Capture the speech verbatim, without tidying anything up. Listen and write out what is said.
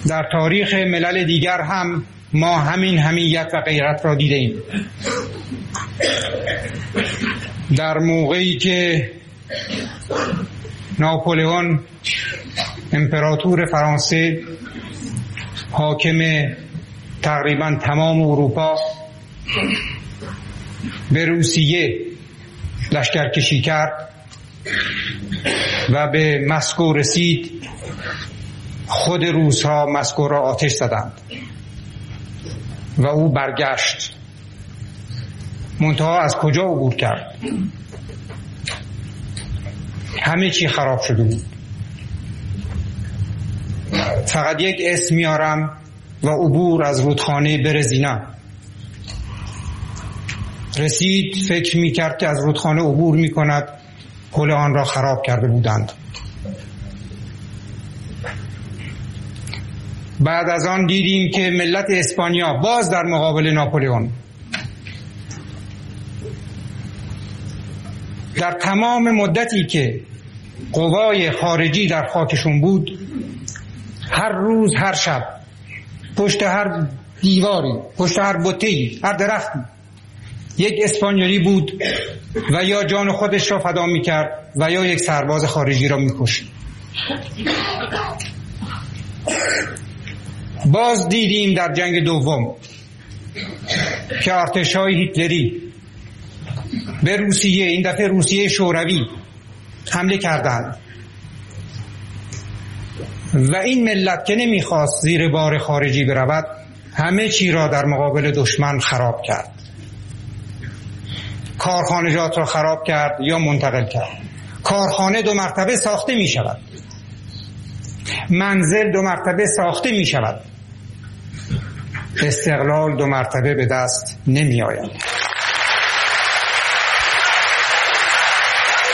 در تاریخ ملل دیگر هم ما همین حمیت و غیرت را دیده ایم. در موقعی که ناپلئون امپراتور فرانسه حاکم تقریبا تمام اروپا به روسیه لشکرکشی کرد و به مسکو رسید، خود روس‌ها مسکو را آتش زدند و او برگشت. منتها از کجا عبور کرد؟ همه چی خراب شده بود. فقط یک اسم میارم و عبور از رودخانه برزینا. رسید، فکر میکرد که از رودخانه عبور میکند، پل آن را خراب کرده بودند. بعد از آن دیدیم که ملت اسپانیا باز در مقابل ناپلئون در تمام مدتی که قوای خارجی در خاکشون بود، هر روز هر شب پشت هر دیواری، پشت هر بته‌ای، هر درختی یک اسپانیایی بود و یا جان خودش را فدا می‌کرد و یا یک سرباز خارجی را می‌کشت. باز دیدیم در جنگ دوم که ارتش‌های هیتلری به روسیه، این دفعه روسیه شوروی، حمله کردند و این ملت که نمیخواست زیر بار خارجی برود، همه چی را در مقابل دشمن خراب کرد. کارخانجات را خراب کرد یا منتقل کرد. کارخانه دو مرتبه ساخته می شود، منزل دو مرتبه ساخته می شود، استقلال دو مرتبه به دست نمی آید.